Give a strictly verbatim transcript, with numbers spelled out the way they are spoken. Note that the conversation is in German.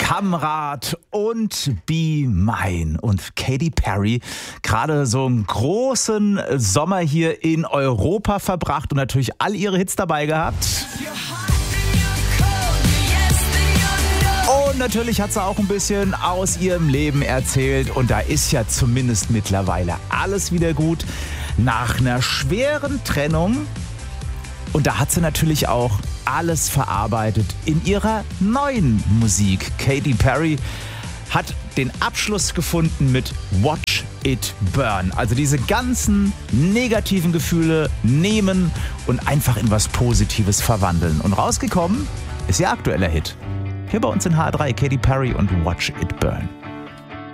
Kamerad und Be Mine. Und Katy Perry, gerade so einen großen Sommer hier in Europa verbracht und natürlich all ihre Hits dabei gehabt. Und natürlich hat sie auch ein bisschen aus ihrem Leben erzählt. Und da ist ja zumindest mittlerweile alles wieder gut. Nach einer schweren Trennung. Und da hat sie natürlich auch alles verarbeitet in ihrer neuen Musik. Katy Perry hat den Abschluss gefunden mit Watch It Burn. Also diese ganzen negativen Gefühle nehmen und einfach in was Positives verwandeln. Und rausgekommen ist ihr aktueller Hit. Hier bei uns in H drei, Katy Perry und Watch It Burn.